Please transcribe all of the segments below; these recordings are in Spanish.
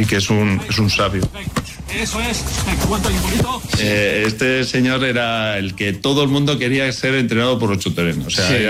y que es un sabio. Eso es, ¿cuánto hay un poquito? Este señor era el que todo el mundo quería ser entrenado por Ocho Toreno. O sea, Sí.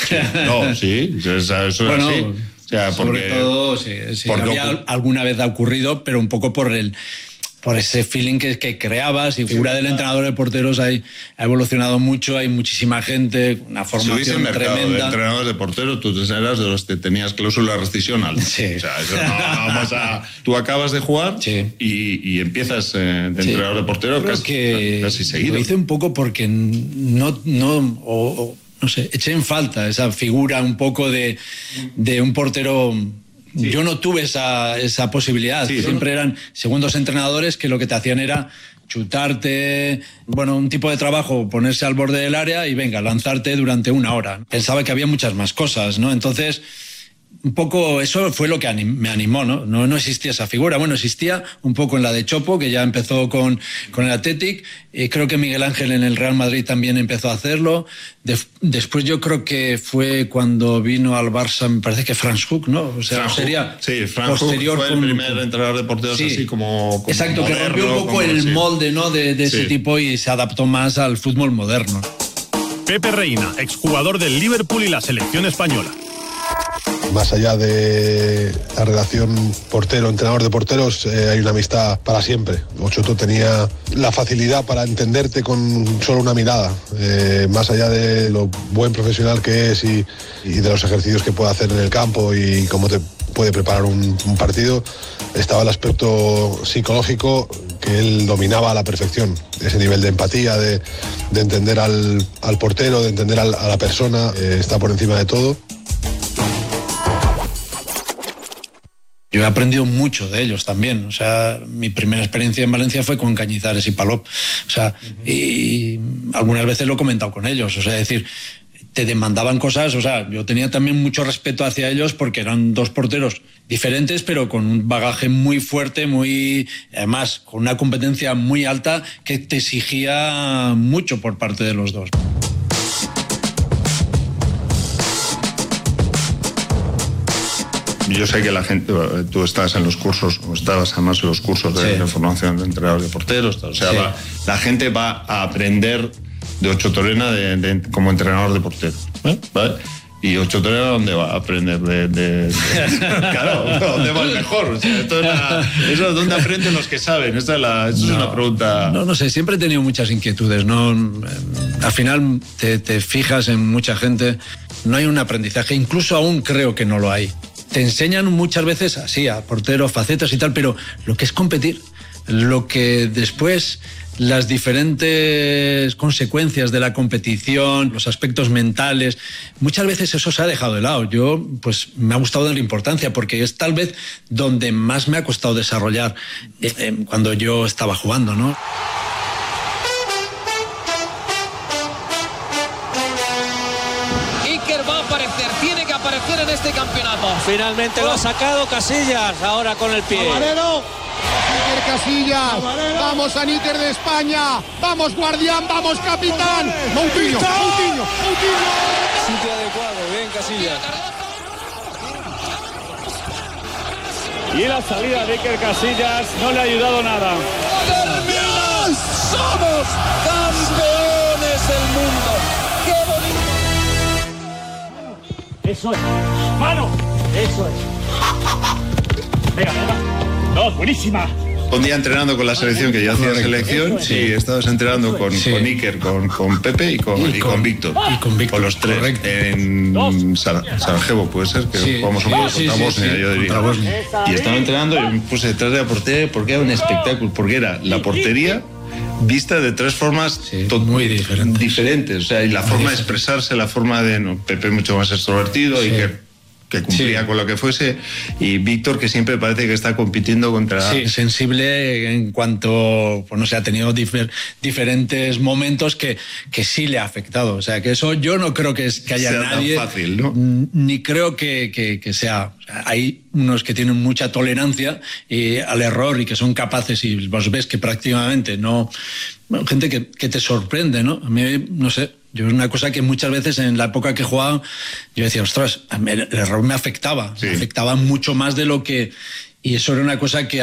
Eso Bueno, era así. O sea, sobre todo, sí, porque alguna vez ha ocurrido, pero un poco por ese feeling que creabas, y figura del entrenador de porteros ha evolucionado mucho, hay muchísima gente, una formación mercado tremenda. de entrenadores de porteros, tú eras de los que tenías cláusula rescisión alta. Sí. O sea, eso tú acabas de jugar y empiezas de entrenador de portero casi seguido. Lo hice un poco porque no sé, eché en falta esa figura un poco de un portero. Sí. Yo no tuve esa posibilidad. Siempre eran segundos entrenadores que lo que te hacían era chutarte, un tipo de trabajo, ponerse al borde del área y venga, lanzarte durante una hora. Pensaba que había muchas más cosas, ¿no? Entonces, un poco eso fue lo que me animó, ¿no? No existía esa figura. Bueno, existía un poco en la de Chopo, que ya empezó con el Athletic. Creo que Miguel Ángel en el Real Madrid también empezó a hacerlo. Después yo creo que fue cuando vino al Barça, me parece que Franz Hook, ¿no? O sea, sería posterior. Fue el primer entrenador de porteros así como exacto, moderno, que rompió un poco el molde, ¿no? de ese tipo y se adaptó más al fútbol moderno. Pepe Reina, exjugador del Liverpool y la selección española. Más allá de la relación portero-entrenador de porteros, hay una amistad para siempre. Ochoto tenía la facilidad para entenderte con solo una mirada. Más allá de lo buen profesional que es y de los ejercicios que puede hacer en el campo y cómo te puede preparar un partido, estaba el aspecto psicológico que él dominaba a la perfección. Ese nivel de empatía, de entender al portero, de entender a la persona, está por encima de todo. Yo he aprendido mucho de ellos también. O sea, mi primera experiencia en Valencia fue con Cañizares y Palop. O sea, y algunas veces lo he comentado con ellos. O sea, es decir, te demandaban cosas. O sea, yo tenía también mucho respeto hacia ellos porque eran dos porteros diferentes, pero con un bagaje muy fuerte, además, con una competencia muy alta que te exigía mucho por parte de los dos. Yo sé que la gente, tú estás en los cursos, o estabas además en los cursos de formación de entrenadores de porteros, o sea, la gente va a aprender de Ocho Torena como entrenador de porteros, ¿vale? Y Ocho Torena, ¿dónde va a aprender claro, ¿dónde va el mejor? O sea, eso es donde aprenden los que saben. Es una pregunta. No sé, siempre he tenido muchas inquietudes, ¿no? Al final te fijas en mucha gente, no hay un aprendizaje, incluso aún creo que no lo hay. Te enseñan muchas veces así a porteros, facetas y tal, pero lo que es competir, lo que después las diferentes consecuencias de la competición, los aspectos mentales, muchas veces eso se ha dejado de lado. Yo, pues, me ha gustado darle importancia porque es tal vez donde más me ha costado desarrollar cuando yo estaba jugando, ¿no? Aparecer en este campeonato. Finalmente lo ha sacado Casillas, ahora con el pie. Camarero, Níker Casillas, vamos a Níker de España, vamos guardián, vamos capitán. Moutinho. Sitio adecuado, bien Casillas. Y la salida de Níker Casillas no le ha ayudado nada. ¡Termina! ¡Somos campeones del mundo! ¡Qué bonito! Eso es. ¡Mano! Eso es. Venga. Dos, buenísima. Un día entrenando con la selección, que yo hacía selección, estabas entrenando con Níker, con Pepe y con Víctor. Con los tres. Correcto. En Sarajevo, puede ser, que jugamos un poco contra Bosnia, yo diría. Y estaba entrenando y me puse detrás de la portería porque era un espectáculo, porque era la portería vista de tres formas muy diferentes. O sea, y la forma de expresarse, la forma de Pepe mucho más extrovertido y que cumplía con lo que fuese, y Víctor, que siempre parece que está compitiendo contra... Sí, sensible en cuanto, pues no sé, ha tenido diferentes momentos que sí le ha afectado. O sea, que eso yo no creo que haya nadie... tan fácil, ¿no? Ni creo que sea... O sea, hay unos que tienen mucha tolerancia al error y que son capaces, y vos ves que prácticamente no... Bueno, gente que te sorprende, ¿no? A mí, no sé... Yo es una cosa que muchas veces en la época que jugaba, yo decía, ostras, el error me afectaba mucho más de lo que... Y eso era una cosa que